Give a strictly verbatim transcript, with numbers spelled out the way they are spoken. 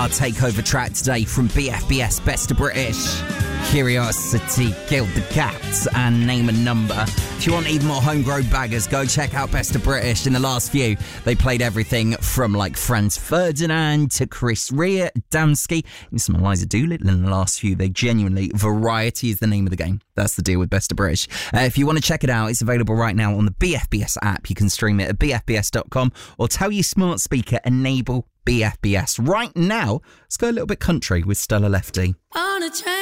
our takeover track today from B F B S, Best of British. Curiosity Killed the Cats and Name a Number. If you want even more homegrown baggers, go check out Best of British. In the last few, they played everything from like Franz Ferdinand to Chris Rea, Damsky, and some Eliza Doolittle in the last few. They genuinely, variety is the name of the game. That's the deal with Best of British. Uh, if you want to check it out, it's available right now on the B F B S app. You can stream it at b f b s dot com or tell your smart speaker, enable B F B S. Right now, let's go a little bit country with Stella Lefty. On a train.